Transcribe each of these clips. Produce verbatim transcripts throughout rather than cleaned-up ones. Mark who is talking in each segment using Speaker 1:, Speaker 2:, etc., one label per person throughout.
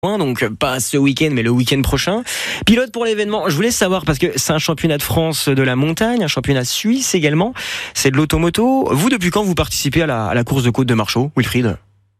Speaker 1: Donc pas ce week-end mais le week-end prochain. Pilote pour l'événement, je voulais savoir parce que c'est un championnat de France de la montagne, un championnat suisse également, c'est de l'automoto. Vous, depuis quand vous participez à la, à la course de côte de Marchaux, Wilfried?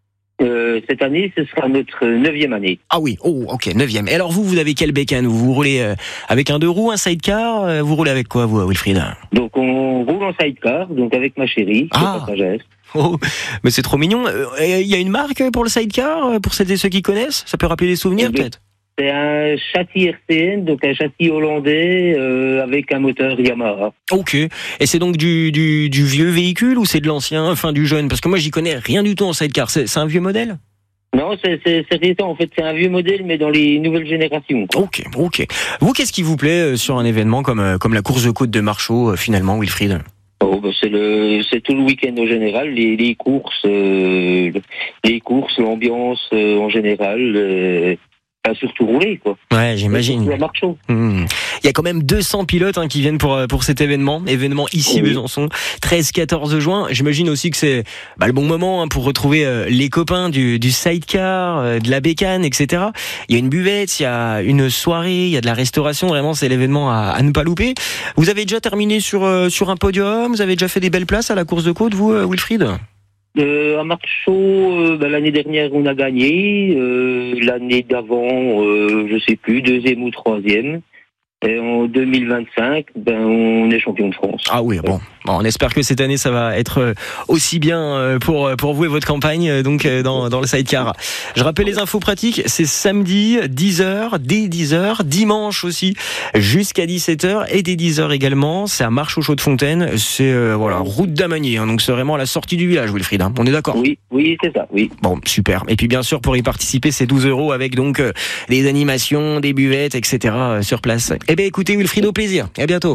Speaker 2: euh, Cette année, ce sera notre neuvième année.
Speaker 1: Ah oui, oh ok, neuvième. Et alors vous, vous avez quel bécane? Vous roulez euh, avec un deux roues, un sidecar? euh, Vous roulez avec quoi vous, Wilfried?
Speaker 2: Donc on roule en sidecar, donc avec ma chérie,
Speaker 1: Ah.
Speaker 2: passagère.
Speaker 1: Oh, mais c'est trop mignon. Il y a une marque pour le sidecar, pour celles et ceux qui connaissent? Ça peut rappeler des souvenirs,
Speaker 2: Oui.
Speaker 1: peut-être?
Speaker 2: C'est un châssis R C N, donc un châssis hollandais euh, avec un moteur Yamaha.
Speaker 1: Ok. Et c'est donc du, du, du vieux véhicule ou c'est de l'ancien, enfin du jeune? Parce que moi, j'y connais rien du tout en sidecar. C'est, c'est un vieux modèle?
Speaker 2: Non, c'est, c'est, c'est récent. En fait, c'est un vieux modèle, mais dans les nouvelles générations.
Speaker 1: Ok, ok. Vous, qu'est-ce qui vous plaît sur un événement comme, comme la course de côte de Marchaux, finalement, Wilfried?
Speaker 2: Oh, bah c'est le, c'est tout le week-end en général, les, les courses, euh, les courses, l'ambiance euh, en général, euh, enfin, surtout rouler quoi.
Speaker 1: Ouais, j'imagine.
Speaker 2: La Marchaux.
Speaker 1: Mmh. Il y a quand même deux cents pilotes hein, qui viennent pour pour cet événement, événement ici
Speaker 2: Oui.
Speaker 1: Besançon, treize quatorze juin. J'imagine aussi que c'est bah, le bon moment hein, pour retrouver euh, les copains du, du sidecar, euh, de la bécane, et cetera. Il y a une buvette, il y a une soirée, il y a de la restauration. Vraiment, c'est l'événement à, à ne pas louper. Vous avez déjà terminé sur euh, sur un podium? Vous avez déjà fait des belles places à la course de côte, vous, euh, Wilfried?
Speaker 2: Euh, à Marchaux, euh, bah, l'année dernière on a gagné, euh, l'année d'avant, euh, je sais plus, deuxième ou troisième. Et en deux mille vingt-cinq, ben on est champion de France.
Speaker 1: Ah oui, bon. bon, on espère que cette année ça va être aussi bien pour pour vous et votre campagne donc dans dans le sidecar. Je rappelle les infos pratiques, c'est samedi dix heures, dès dix heures, dimanche aussi jusqu'à dix-sept heures et dès dix heures également. C'est à Marchaux-Chaux-de-Fontaine, c'est euh, voilà route d'Amagny, hein, donc c'est vraiment à la sortie du village, Wilfried. Hein, on est d'accord?
Speaker 2: Oui, oui, c'est ça, oui.
Speaker 1: Bon, super. Et puis bien sûr pour y participer, c'est douze euros avec donc euh, des animations, des buvettes, et cetera euh, sur place. Eh bien écoutez Wilfried, au plaisir. Et à bientôt.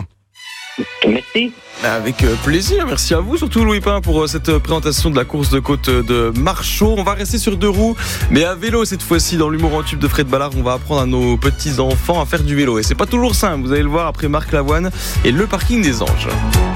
Speaker 2: Merci.
Speaker 3: Avec plaisir, merci à vous, surtout Louis Pain pour cette présentation de la course de côte de Marchaux. On va rester sur deux roues, mais à vélo cette fois-ci. Dans l'humour en tube de Fred Ballard, on va apprendre à nos petits enfants à faire du vélo. Et c'est pas toujours simple, vous allez le voir après Marc Lavoine et le parking des Anges.